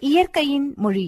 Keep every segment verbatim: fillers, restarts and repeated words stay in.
இயற்கையின் மொழி.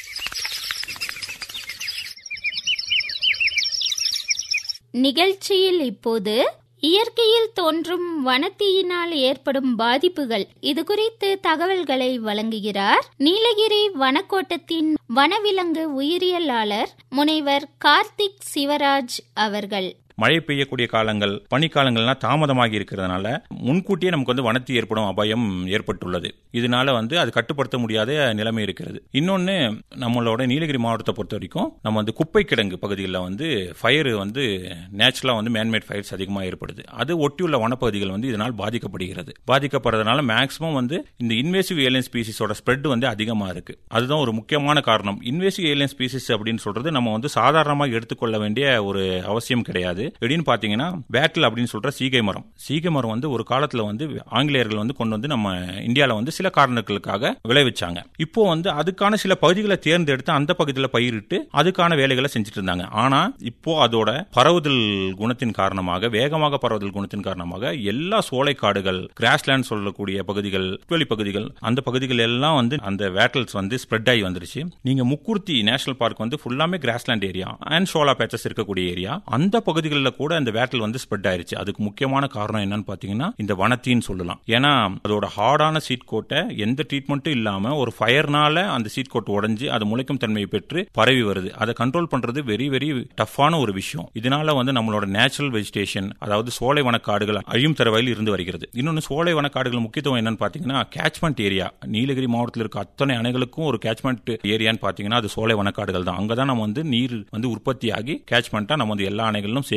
நிகழ்ச்சியில் இப்போது இயற்கையில் தோன்றும் வனத்தீயினால் ஏற்படும் பாதிப்புகள் இது குறித்து தகவல்களை வழங்குகிறார் நீலகிரி வனக்கோட்டத்தின் வனவிலங்கு உயிரியலாளர் முனைவர் கார்த்திக் சிவராஜ் அவர்கள். மழை பெய்யக்கூடிய காலங்கள், பனிக்காலங்கள்லாம் தாமதமாகி இருக்கிறதுனால முன்கூட்டியே நமக்கு வந்து வனத்தீ ஏற்படும் அபாயம் ஏற்பட்டுள்ளது. இதனால வந்து அது கட்டுப்படுத்த முடியாத நிலைமை இருக்கிறது. இன்னொன்று, நம்மளோட நீலகிரி மாவட்டத்தை பொறுத்த வரைக்கும் நம்ம வந்து குப்பை கிடங்கு பகுதிகளில் வந்து ஃபயர் வந்து நேச்சுரலாக வந்து மேன்மேட் ஃபயர்ஸ் அதிகமாக ஏற்படுது. அது ஒட்டியுள்ள வனப்பகுதிகள் வந்து இதனால் பாதிக்கப்படுகிறது. பாதிக்கப்படுறதுனால மேக்ஸிமம் வந்து இந்த இன்வேசிவ் ஏலியன் ஸ்பீசிஸோட ஸ்ப்ரெட் வந்து அதிகமாக இருக்கு. அதுதான் ஒரு முக்கியமான காரணம். இன்வேசிவ் ஏலியன் ஸ்பீசிஸ் அப்படின்னு சொல்றது நம்ம வந்து சாதாரணமாக எடுத்துக்கொள்ள வேண்டிய ஒரு அவசியம் கிடையாது. எப்படின்னு பாத்தீங்கன்னா, பேட்டில் அப்படின்னு சொல்ற சீகை மரம் சீகை மரம் வந்து ஒரு காலத்துல வந்து ஆங்கிலேயர்கள் வந்து கொண்டு வந்து நம்ம இந்தியாவில் வந்து சில காரணங்களுக்காக விளைவிச்சாங்க. இப்போ வந்து அதுக்கான சில பகுதிகளை தேர்ந்தெடுத்து அந்த பகுதியில் பயிரிட்டு அதுக்கான வேலைகளை செஞ்சுட்டு இருந்தாங்க. ஆனா இப்போ அதோட பரவுதல் குணத்தின் காரணமாக, வேகமாக பரவுதல் குணத்தின் காரணமாக எல்லா சோலைக்காடுகள், கிராஸ்லேண்ட் சொல்லக்கூடிய பகுதிகள், புல்வெளி பகுதிகள், அந்த பகுதிகள் எல்லாம் வந்து அந்த வேட்டல்ஸ் வந்து ஸ்ப்ரெட் ஆகி வந்துருச்சு. நீங்க முக்குர்த்தி நேஷனல் பார்க் வந்து ஃபுல்லாமே grassland area and shola patches இருக்கக்கூடிய ஏரியா. அந்த பகுதிகளில் கூட அந்த வேட்டல் வந்து ஸ்ப்ரெட் ஆயிருச்சு. அதுக்கு முக்கியமான காரணம் என்னன்னு பாத்தீங்கன்னா இந்த வனத்தீன்னு சொல்லலாம். ஏன்னா அதோட ஹார்டான சீட் கோட்டை எந்த ட்ரீட்மெண்ட்டும் இல்லாம ஒரு ஃபயர்னால அந்த சீட் கோட் உடைஞ்சு அது முளைக்கும் தன்மையை பெற்று பரவி வருது. அதை கண்ட்ரோல் பண்றது வெரி வெரி டஃப்பான ஒரு விஷயம். இதனால வந்து நம்மளோட நேச்சுரல் வெஜிடேஷன், அதாவது சோலை வனக்காடுகள் அழியும் தரவையில் இருந்து வருகிறது. இன்னொன்று, சோலை வனக்காடுகள் முக்கியத்துவம் என்னன்னு பாத்தீங்கன்னா கேட்ச்மெண்ட் ஏரியா. நீலகிரி மாவட்டத்தில் இருக்க அத்தனை அணைகளுக்கும் ஒரு கேட்ச்மெண்ட் ஏரியான்னு பாத்தீங்கன்னா அது சோலை வனக்காடுகள் தான். அங்கதான் நம்ம வந்து நீர் வந்து உற்பத்தி ஆகி கேட்ச்மெண்டா நம்ம வந்து எல்லா அணைகளிலும்